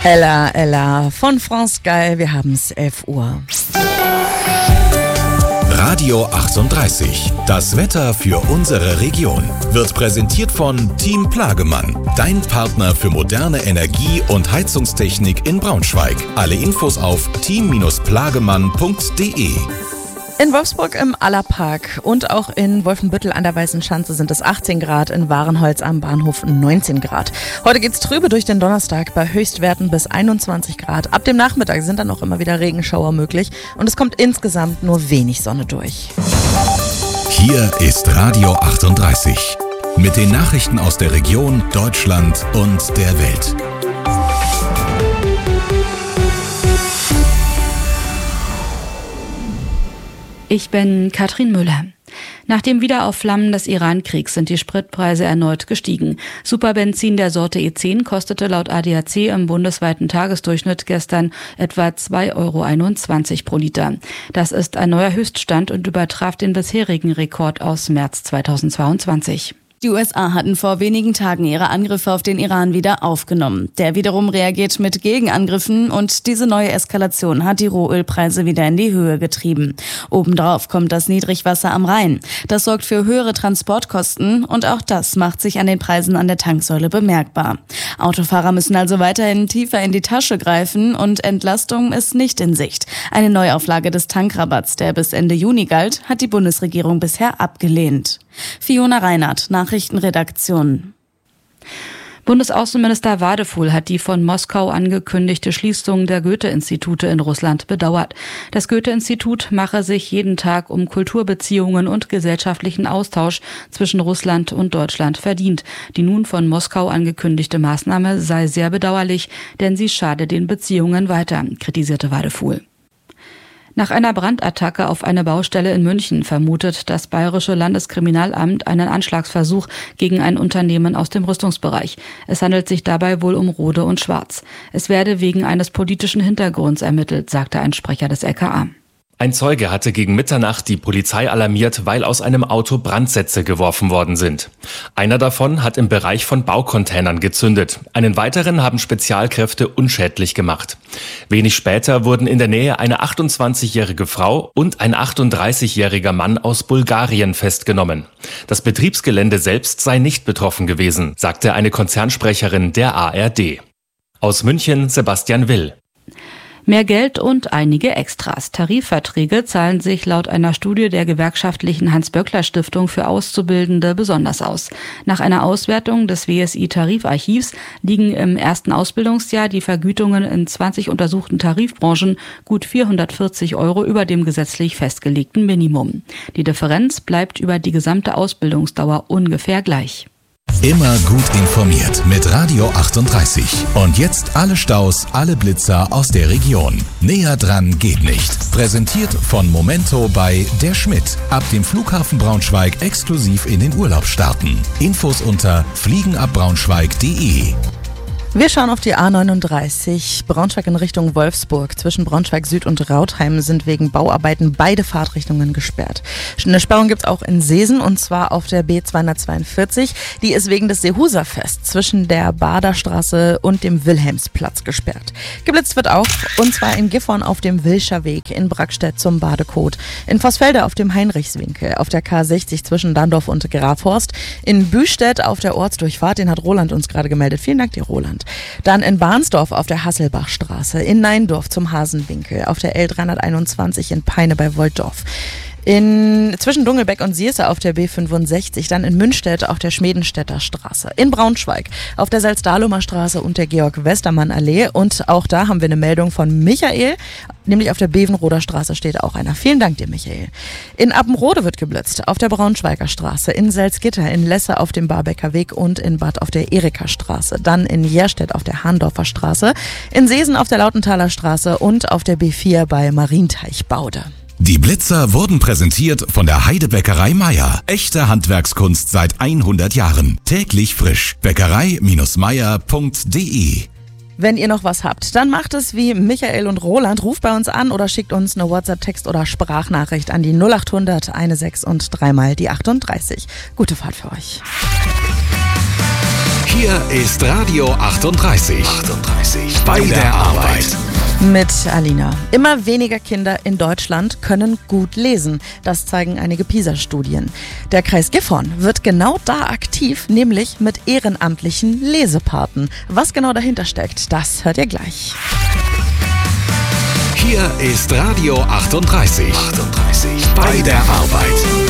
Ella, Ella von France Gall. Wir haben es 11 Uhr. Radio 38. Das Wetter für unsere Region wird präsentiert von Team Plagemann. Dein Partner für moderne Energie- und Heizungstechnik in Braunschweig. Alle Infos auf team-plagemann.de. In Wolfsburg im Allerpark und auch in Wolfenbüttel an der Weißen Schanze sind es 18 Grad, in Warenholz am Bahnhof 19 Grad. Heute geht's trübe durch den Donnerstag bei Höchstwerten bis 21 Grad. Ab dem Nachmittag sind dann auch immer wieder Regenschauer möglich und es kommt insgesamt nur wenig Sonne durch. Hier ist Radio 38 mit den Nachrichten aus der Region, Deutschland und der Welt. Ich bin Katrin Müller. Nach dem Wiederaufflammen des Iran-Kriegs sind die Spritpreise erneut gestiegen. Superbenzin der Sorte E10 kostete laut ADAC im bundesweiten Tagesdurchschnitt gestern etwa 2,21 € pro Liter. Das ist ein neuer Höchststand und übertraf den bisherigen Rekord aus März 2022. Die USA hatten vor wenigen Tagen ihre Angriffe auf den Iran wieder aufgenommen. Der wiederum reagiert mit Gegenangriffen und diese neue Eskalation hat die Rohölpreise wieder in die Höhe getrieben. Obendrauf kommt das Niedrigwasser am Rhein. Das sorgt für höhere Transportkosten und auch das macht sich an den Preisen an der Tanksäule bemerkbar. Autofahrer müssen also weiterhin tiefer in die Tasche greifen und Entlastung ist nicht in Sicht. Eine Neuauflage des Tankrabatts, der bis Ende Juni galt, hat die Bundesregierung bisher abgelehnt. Fiona Reinhardt, Nachrichtenredaktion. Bundesaußenminister Wadefuhl hat die von Moskau angekündigte Schließung der Goethe-Institute in Russland bedauert. Das Goethe-Institut mache sich jeden Tag um Kulturbeziehungen und gesellschaftlichen Austausch zwischen Russland und Deutschland verdient. Die nun von Moskau angekündigte Maßnahme sei sehr bedauerlich, denn sie schade den Beziehungen weiter, kritisierte Wadefuhl. Nach einer Brandattacke auf eine Baustelle in München vermutet das Bayerische Landeskriminalamt einen Anschlagsversuch gegen ein Unternehmen aus dem Rüstungsbereich. Es handelt sich dabei wohl um Rode und Schwarz. Es werde wegen eines politischen Hintergrunds ermittelt, sagte ein Sprecher des LKA. Ein Zeuge hatte gegen Mitternacht die Polizei alarmiert, weil aus einem Auto Brandsätze geworfen worden sind. Einer davon hat im Bereich von Baucontainern gezündet. Einen weiteren haben Spezialkräfte unschädlich gemacht. Wenig später wurden in der Nähe eine 28-jährige Frau und ein 38-jähriger Mann aus Bulgarien festgenommen. Das Betriebsgelände selbst sei nicht betroffen gewesen, sagte eine Konzernsprecherin der ARD. Aus München Sebastian Will. Mehr Geld und einige Extras. Tarifverträge zahlen sich laut einer Studie der gewerkschaftlichen Hans-Böckler-Stiftung für Auszubildende besonders aus. Nach einer Auswertung des WSI-Tarifarchivs liegen im ersten Ausbildungsjahr die Vergütungen in 20 untersuchten Tarifbranchen gut 440 € über dem gesetzlich festgelegten Minimum. Die Differenz bleibt über die gesamte Ausbildungsdauer ungefähr gleich. Immer gut informiert mit Radio 38. Und jetzt alle Staus, alle Blitzer aus der Region. Näher dran geht nicht. Präsentiert von Momento bei Der Schmidt. Ab dem Flughafen Braunschweig exklusiv in den Urlaub starten. Infos unter fliegenabbraunschweig.de. Wir schauen auf die A39 Braunschweig in Richtung Wolfsburg. Zwischen Braunschweig Süd und Rautheim sind wegen Bauarbeiten beide Fahrtrichtungen gesperrt. Eine Sperrung gibt es auch in Seesen und zwar auf der B242. Die ist wegen des Seehuserfest zwischen der Baderstraße und dem Wilhelmsplatz gesperrt. Geblitzt wird auch und zwar in Gifhorn auf dem Wilscher Weg, in Brackstedt zum Badekot, in Vossfelde auf dem Heinrichswinkel, auf der K60 zwischen Dandorf und Grafhorst, in Büstedt auf der Ortsdurchfahrt, den hat Roland uns gerade gemeldet. Vielen Dank dir, Roland. Dann in Barnsdorf auf der Hasselbachstraße, in Neindorf zum Hasenwinkel, auf der L321 in Peine bei Woltdorf. Zwischen Dungelbeck und Sierse auf der B65, dann in Münstedt auf der Schmedenstädter Straße, in Braunschweig auf der Salzdahlumer Straße und der Georg-Westermann-Allee und auch da haben wir eine Meldung von Michael, nämlich auf der Bevenroder Straße steht auch einer. Vielen Dank dir, Michael. In Appenrode wird geblitzt, auf der Braunschweiger Straße, in Salzgitter, in Lesse auf dem Barbecker Weg und in Bad auf der Erika Straße, dann in Jerstedt auf der Hahndorfer Straße, in Seesen auf der Lautenthaler Straße und auf der B4 bei Marienteichbaude. Die Blitzer wurden präsentiert von der Heidebäckerei Meier. Echte Handwerkskunst seit 100 Jahren. Täglich frisch. Bäckerei-meier.de. Wenn ihr noch was habt, dann macht es wie Michael und Roland. Ruft bei uns an oder schickt uns eine WhatsApp-Text oder Sprachnachricht an die 0800 16 und dreimal die 38. Gute Fahrt für euch. Hier ist Radio 38. Bei der Arbeit. Mit Alina. Immer weniger Kinder in Deutschland können gut lesen. Das zeigen einige PISA-Studien. Der Kreis Gifhorn wird genau da aktiv, nämlich mit ehrenamtlichen Lesepaten. Was genau dahinter steckt, das hört ihr gleich. Hier ist Radio 38. Bei der Arbeit.